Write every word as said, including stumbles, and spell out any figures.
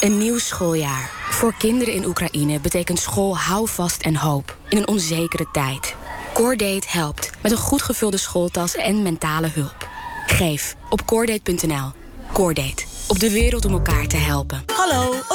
Een nieuw schooljaar. Voor kinderen in Oekraïne betekent school houvast en hoop in een onzekere tijd. Coordate helpt met een goed gevulde schooltas en mentale hulp. Geef op coordate punt n l. Coordate. Op de wereld om elkaar te helpen. Hallo,